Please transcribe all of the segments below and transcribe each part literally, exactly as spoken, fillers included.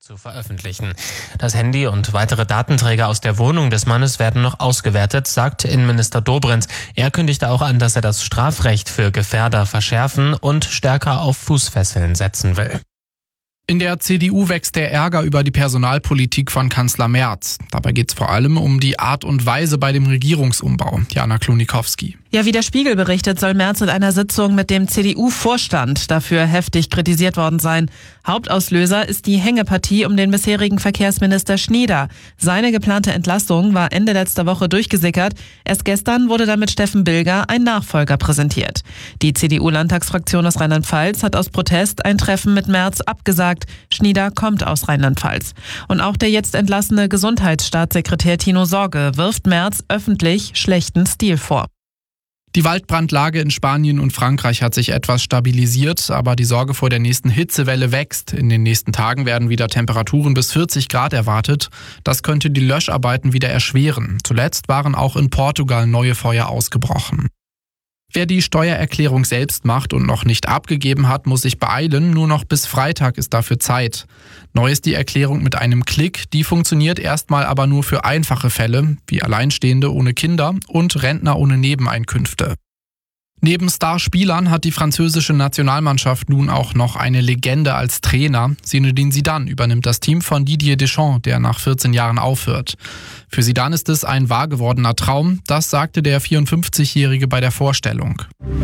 zu veröffentlichen. Das Handy und weitere Datenträger aus der Wohnung des Mannes werden noch ausgewertet, sagt Innenminister Dobrindt. Er kündigte auch an, dass er das Strafrecht für Gefährder verschärfen und stärker auf Fußfesseln setzen will. In der C D U wächst der Ärger über die Personalpolitik von Kanzler Merz. Dabei geht es vor allem um die Art und Weise bei dem Regierungsumbau. Jana Klonikowski. Ja, wie der Spiegel berichtet, soll Merz in einer Sitzung mit dem C D U-Vorstand dafür heftig kritisiert worden sein. Hauptauslöser ist die Hängepartie um den bisherigen Verkehrsminister Schnieder. Seine geplante Entlassung war Ende letzter Woche durchgesickert. Erst gestern wurde dann mit Steffen Bilger ein Nachfolger präsentiert. Die C D U-Landtagsfraktion aus Rheinland-Pfalz hat aus Protest ein Treffen mit Merz abgesagt. Schnieder kommt aus Rheinland-Pfalz. Und auch der jetzt entlassene Gesundheitsstaatssekretär Tino Sorge wirft Merz öffentlich schlechten Stil vor. Die Waldbrandlage in Spanien und Frankreich hat sich etwas stabilisiert, aber die Sorge vor der nächsten Hitzewelle wächst. In den nächsten Tagen werden wieder Temperaturen bis vierzig Grad erwartet. Das könnte die Löscharbeiten wieder erschweren. Zuletzt waren auch in Portugal neue Feuer ausgebrochen. Wer die Steuererklärung selbst macht und noch nicht abgegeben hat, muss sich beeilen. Nur noch bis Freitag ist dafür Zeit. Neu ist die Erklärung mit einem Klick. Die funktioniert erstmal aber nur für einfache Fälle, wie Alleinstehende ohne Kinder und Rentner ohne Nebeneinkünfte. Neben Starspielern hat die französische Nationalmannschaft nun auch noch eine Legende als Trainer. Zinedine Zidane übernimmt das Team von Didier Deschamps, der nach vierzehn Jahren aufhört. Für Zidane ist es ein wahr gewordener Traum, das sagte der vierundfünfzigjährige bei der Vorstellung.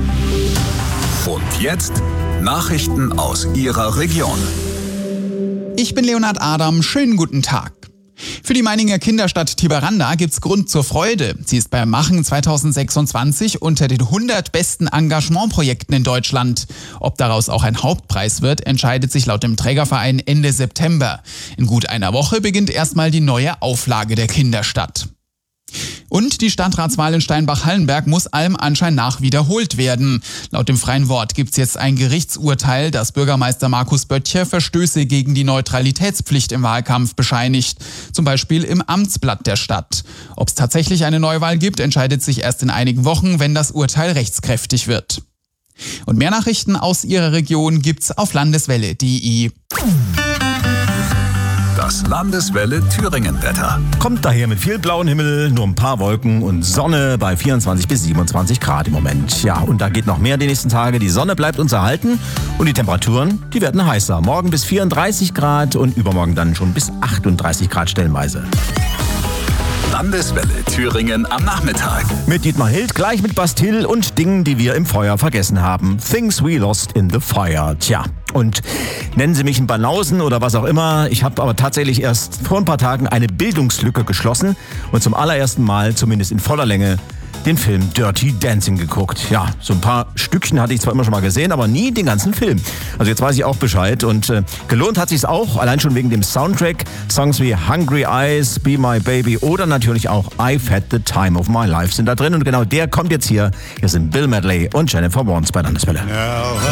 Und jetzt Nachrichten aus Ihrer Region. Ich bin Leonhard Adam, schönen guten Tag. Für die Meininger Kinderstadt Tiberanda gibt's Grund zur Freude. Sie ist beim Machen zweitausendsechsundzwanzig unter den hundert besten Engagementprojekten in Deutschland. Ob daraus auch ein Hauptpreis wird, entscheidet sich laut dem Trägerverein Ende September. In gut einer Woche beginnt erstmal die neue Auflage der Kinderstadt. Und die Stadtratswahl in Steinbach-Hallenberg muss allem Anschein nach wiederholt werden. Laut dem Freien Wort gibt's jetzt ein Gerichtsurteil, das Bürgermeister Markus Böttcher Verstöße gegen die Neutralitätspflicht im Wahlkampf bescheinigt. Zum Beispiel im Amtsblatt der Stadt. Ob es tatsächlich eine Neuwahl gibt, entscheidet sich erst in einigen Wochen, wenn das Urteil rechtskräftig wird. Und mehr Nachrichten aus Ihrer Region gibt's auf landeswelle punkt de. Das Landeswelle Thüringen-Wetter. Kommt daher mit viel blauen Himmel, nur ein paar Wolken und Sonne bei vierundzwanzig bis siebenundzwanzig Grad im Moment. Ja, und da geht noch mehr die nächsten Tage. Die Sonne bleibt uns erhalten und die Temperaturen, die werden heißer. Morgen bis vierunddreißig Grad und übermorgen dann schon bis achtunddreißig Grad stellenweise. Landeswelle Thüringen am Nachmittag. Mit Dietmar Hild, gleich mit Bastille und Dingen, die wir im Feuer vergessen haben. Things we lost in the fire. Tja, und nennen Sie mich einen Banausen oder was auch immer. Ich habe aber tatsächlich erst vor ein paar Tagen eine Bildungslücke geschlossen und zum allerersten Mal, zumindest in voller Länge, den Film Dirty Dancing geguckt. Ja, so ein paar Stückchen hatte ich zwar immer schon mal gesehen, aber nie den ganzen Film. Also jetzt weiß ich auch Bescheid und äh, gelohnt hat sich's auch, allein schon wegen dem Soundtrack. Songs wie Hungry Eyes, Be My Baby oder natürlich auch I've Had the Time of My Life sind da drin und genau der kommt jetzt hier. Hier sind Bill Medley und Jennifer Warnes bei Landeswelle. Now